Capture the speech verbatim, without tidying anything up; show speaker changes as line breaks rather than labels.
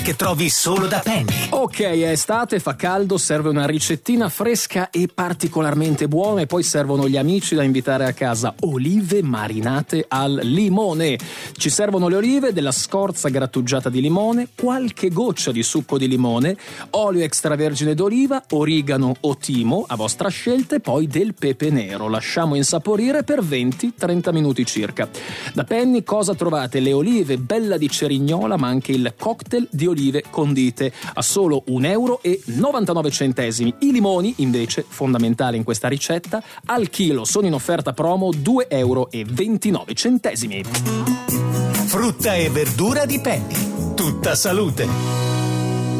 che trovi solo da Penny.
Ok, è estate, fa caldo, serve una ricettina fresca e particolarmente buona, e poi servono gli amici da invitare a casa. Olive marinate al limone. Ci servono le olive, della scorza grattugiata di limone, qualche goccia di succo di limone, olio extravergine d'oliva, origano o timo a vostra scelta, e poi del pepe nero. Lasciamo insaporire per venti trenta minuti circa. Da Penny cosa trovate? Le olive bella di cerignola, ma anche il cocktail di olive condite a solo un euro e novantanove centesimi. I limoni, invece, fondamentali in questa ricetta, al chilo sono in offerta promo due euro e ventinove centesimi.
Frutta e verdura di Penny. Tutta salute.